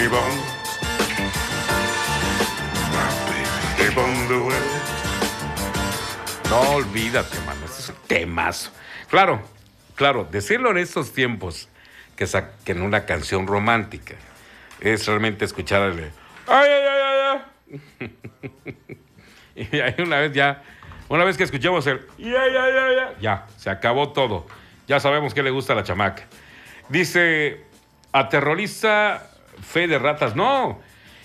keep on, keep on the way. No, olvídate, mano, este es un temazo. Claro, decirlo en estos tiempos que saquen una canción romántica es realmente escucharle. ¡Ay, ay, ay, ay! Y ahí una vez que escuchamos el ya, se acabó todo. Ya sabemos qué le gusta a la chamaca. Dice, aterroriza fe de ratas. No,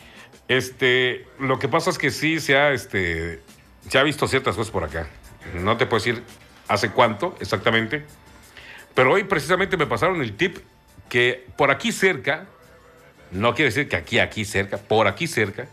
lo que pasa es que sí se ha visto ciertas cosas por acá. No te puedo decir hace cuánto exactamente, pero hoy precisamente me pasaron el tip que por aquí cerca, no quiere decir que aquí cerca, por aquí cerca,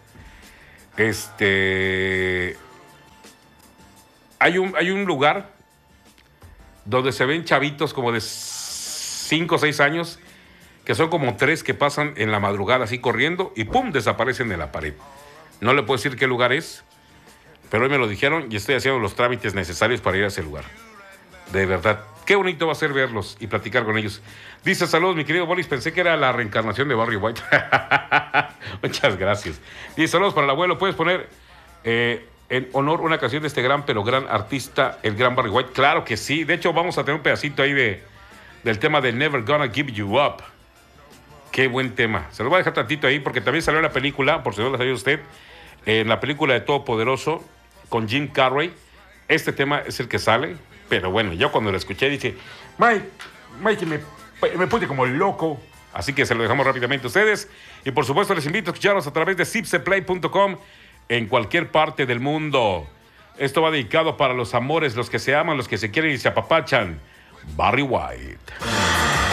hay un lugar donde se ven chavitos como de 5 o 6 años, que son como 3 que pasan en la madrugada así corriendo y ¡pum!, desaparecen en la pared. No le puedo decir qué lugar es, pero hoy me lo dijeron y estoy haciendo los trámites necesarios para ir a ese lugar. De verdad, qué bonito va a ser verlos y platicar con ellos. Dice, saludos, mi querido Bolis, pensé que era la reencarnación de Barry White. Muchas gracias. Dice, saludos para el abuelo, ¿puedes poner en honor una canción de este gran, pero gran artista, el gran Barry White? Claro que sí, de hecho vamos a tener un pedacito ahí del tema de Never Gonna Give You Up. Qué buen tema. Se lo voy a dejar tantito ahí porque también salió en la película, por si no lo sabía usted, en la película de Todopoderoso con Jim Carrey. Este tema es el que sale, pero bueno, yo cuando lo escuché dije, Mike, me puse como loco. Así que se lo dejamos rápidamente a ustedes. Y por supuesto les invito a escucharlos a través de zipseplay.com en cualquier parte del mundo. Esto va dedicado para los amores, los que se aman, los que se quieren y se apapachan. Barry White.